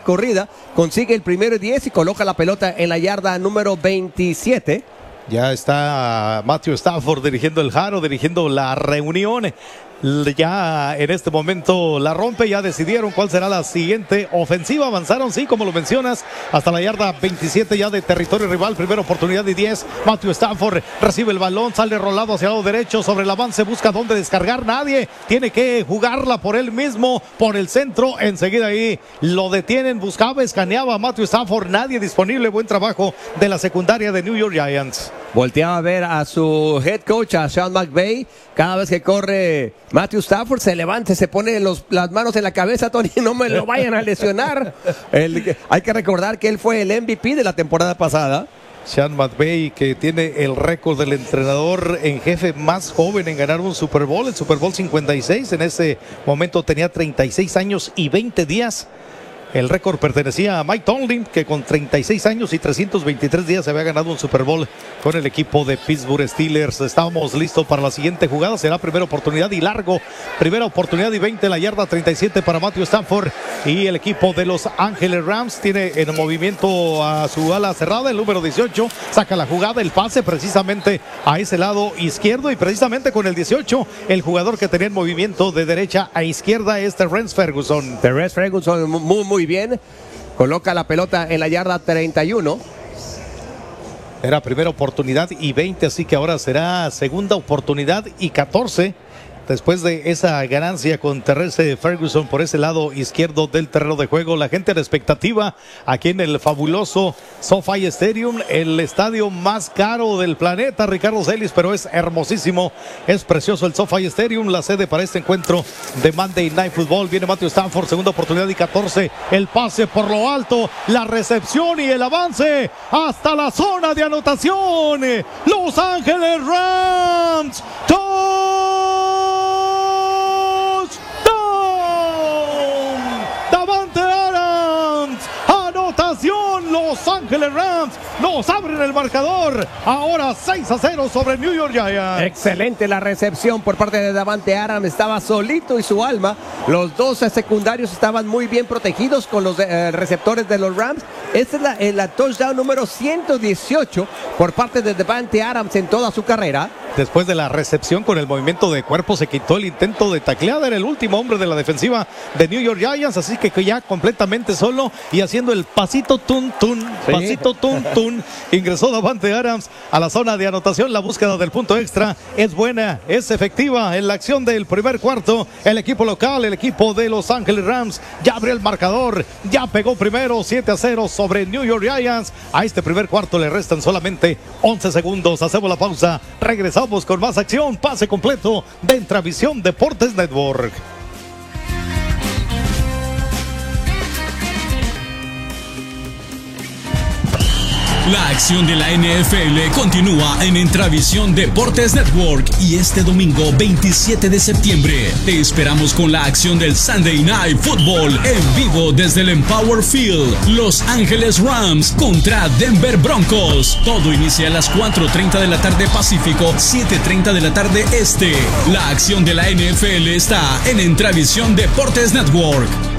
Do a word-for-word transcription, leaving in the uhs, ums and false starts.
corrida, consigue el primero y diez y coloca la pelota en la yarda número veintisiete. Ya está Matthew Stafford dirigiendo el Jaro, dirigiendo la reunión. Ya en este momento la rompe, ya decidieron cuál será la siguiente ofensiva. Avanzaron, sí, como lo mencionas, hasta la yarda veintisiete ya de territorio rival. Primera oportunidad y diez. Matthew Stafford recibe el balón, sale rolado hacia el lado derecho. Sobre el avance busca dónde descargar. Nadie, tiene que jugarla por él mismo, por el centro. Enseguida ahí lo detienen, buscaba, escaneaba a Matthew Stafford. Nadie disponible. Buen trabajo de la secundaria de New York Giants. Volteaba a ver a su head coach, a Sean McVay. Cada vez que corre Matthew Stafford, se levanta, se pone los, las manos en la cabeza, Tony, no me lo vayan a lesionar. El, hay que recordar que él fue el M V P de la temporada pasada. Sean McVay, que tiene el récord del entrenador en jefe más joven en ganar un Super Bowl, el Super Bowl cincuenta y seis. En ese momento tenía treinta y seis años y veinte días. El récord pertenecía a Mike Tomlin, que con treinta y seis años y trescientos veintitrés días se había ganado un Super Bowl con el equipo de Pittsburgh Steelers. Estamos listos para la siguiente jugada. Será primera oportunidad y largo. Primera oportunidad y veinte, la yarda treinta y siete para Matthew Stafford. Y el equipo de Los Ángeles Rams tiene en movimiento a su ala cerrada, el número dieciocho. Saca la jugada, el pase precisamente a ese lado izquierdo. Y precisamente con el dieciocho, el jugador que tenía en movimiento de derecha a izquierda es Terrence Ferguson. Terrence Ferguson, muy, muy bien, coloca la pelota en la yarda treinta y uno. Era primera oportunidad y veinte, así que ahora será segunda oportunidad y catorce. Después de esa ganancia con Terrence Ferguson por ese lado izquierdo del terreno de juego, la gente a la expectativa aquí en el fabuloso SoFi Stadium, el estadio más caro del planeta, Ricardo Celis, pero es hermosísimo, es precioso el SoFi Stadium, la sede para este encuentro de Monday Night Football. Viene Matthew Stafford, segunda oportunidad y catorce, el pase por lo alto, la recepción y el avance hasta la zona de anotación. Los Ángeles Rams, Davante Adams, anotación. Los Ángeles Rams nos abren el marcador. Ahora seis a cero sobre New York Giants. Excelente la recepción por parte de Davante Adams. Estaba solito y su alma. Los dos secundarios estaban muy bien protegidos con los eh, receptores de los Rams. Esta es la, eh, la touchdown número ciento dieciocho por parte de Davante Adams en toda su carrera. Después de la recepción con el movimiento de cuerpo, se quitó el intento de tacleada. Era el último hombre de la defensiva de New York Giants, así que ya completamente solo y haciendo el pasito tun tun, sí. pasito tun tun, ingresó Davante Adams a la zona de anotación. La búsqueda del punto extra es buena, es efectiva en la acción del primer cuarto. El equipo local, el equipo de Los Ángeles Rams, ya abrió el marcador, ya pegó primero, siete a cero sobre New York Giants. A este primer cuarto le restan solamente once segundos. Hacemos la pausa, regresamos con más acción, pase completo de Intravisión Deportes Network. La acción de la N F L continúa en Intravisión Deportes Network y este domingo veintisiete de septiembre te esperamos con la acción del Sunday Night Football en vivo desde el Empower Field. Los Ángeles Rams contra Denver Broncos. Todo inicia a las cuatro treinta de la tarde Pacífico, siete treinta de la tarde Este. La acción de la N F L está en Intravisión Deportes Network.